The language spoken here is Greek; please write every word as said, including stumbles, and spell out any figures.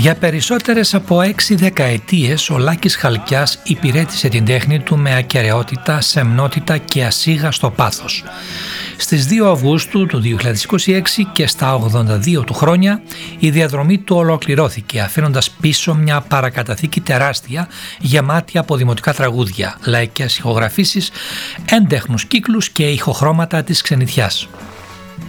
Για περισσότερες από έξι δεκαετίες ο Λάκης Χαλκιάς υπηρέτησε την τέχνη του με ακεραιότητα, σεμνότητα και ασίγαστο πάθος. Στις δύο Αυγούστου του δύο χιλιάδες είκοσι έξι και στα ογδόντα δύο του χρόνια η διαδρομή του ολοκληρώθηκε, αφήνοντας πίσω μια παρακαταθήκη τεράστια γεμάτη από δημοτικά τραγούδια, λαϊκές ηχογραφήσεις, έντεχνους κύκλους και ηχοχρώματα της ξενιτιάς.